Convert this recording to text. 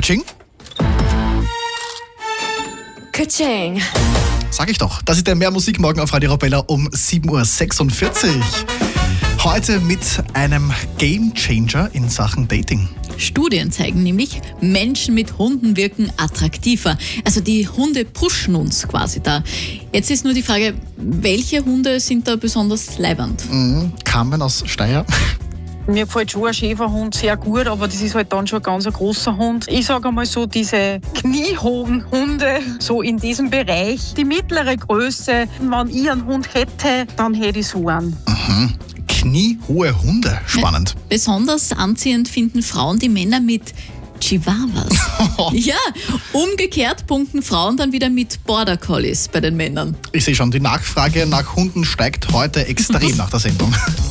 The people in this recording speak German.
Katsching. Katsching. Sag ich doch. Das ist der Mehr Musik morgen auf Radio Arabella um 7.46 Uhr. Heute mit einem Gamechanger in Sachen Dating. Studien zeigen nämlich, Menschen mit Hunden wirken attraktiver. Also die Hunde pushen uns quasi da. Jetzt ist nur die Frage, welche Hunde sind da besonders leibernd? Carmen aus Steyr. Mir gefällt schon ein Schäferhund sehr gut, aber das ist halt dann schon ein ganz großer Hund. Ich sage einmal so, diese kniehohen Hunde, so in diesem Bereich, die mittlere Größe, wenn ich einen Hund hätte, dann hätte ich so einen. Kniehohe Hunde. Spannend. Besonders anziehend finden Frauen die Männer mit Chihuahuas. Ja, umgekehrt punkten Frauen dann wieder mit Border Collies bei den Männern. Ich sehe schon, die Nachfrage nach Hunden steigt heute extrem nach der Sendung.